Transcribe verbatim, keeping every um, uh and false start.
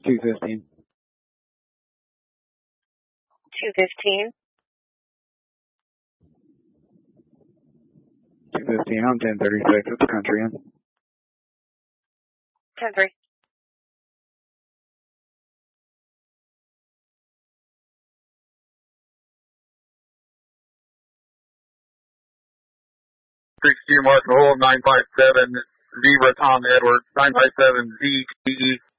two fifteen. two fifteen. two fifteen, I'm ten thirty-six. It's the country in. ten three. six Q Marshall, nine five seven, Zebra Tom Edwards, nine five seven Z T E.